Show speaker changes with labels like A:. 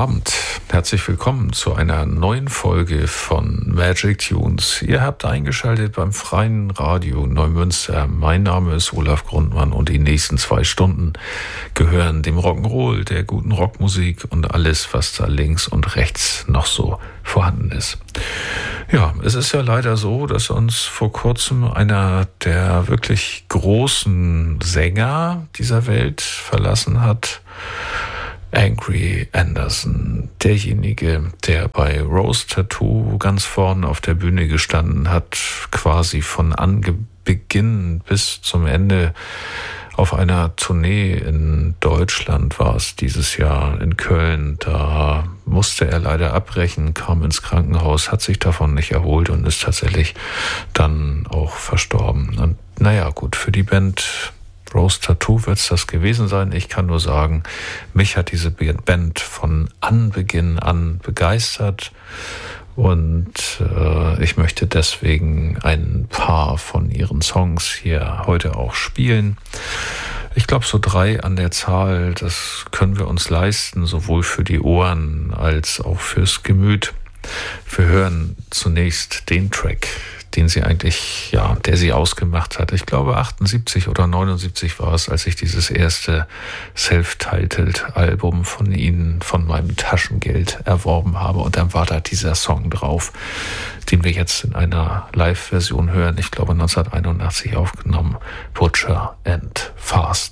A: Abend, herzlich willkommen zu einer neuen Folge von Magic Tunes. Ihr habt eingeschaltet beim Freien Radio Neumünster. Mein Name ist Olaf Grundmann und die nächsten 2 Stunden gehören dem Rock'n'Roll, der guten Rockmusik und alles, was da links und rechts noch so vorhanden ist. Ja, es ist ja leider so, dass uns vor kurzem einer der wirklich großen Sänger dieser Welt verlassen hat. Angry Anderson, derjenige, der bei Rose Tattoo ganz vorne auf der Bühne gestanden hat, quasi von Anbeginn bis zum Ende auf einer Tournee in Deutschland war es dieses Jahr in Köln. Da musste er leider abbrechen, kam ins Krankenhaus, hat sich davon nicht erholt und ist tatsächlich dann auch verstorben. Und naja, gut, für die Band Rose Tattoo wird es das gewesen sein. Ich kann nur sagen, mich hat diese Band von Anbeginn an begeistert und ich möchte deswegen ein paar von ihren Songs hier heute auch spielen. Ich glaube, so 3 an der Zahl, das können wir uns leisten, sowohl für die Ohren als auch fürs Gemüt. Wir hören zunächst den Track, den sie eigentlich, der sie ausgemacht hat. Ich glaube 78 oder 79 war es, als ich dieses erste Self-Titled-Album von ihnen, von meinem Taschengeld erworben habe. Und dann war da dieser Song drauf, den wir jetzt in einer Live-Version hören. Ich glaube 1981 aufgenommen. Butcher and Fast.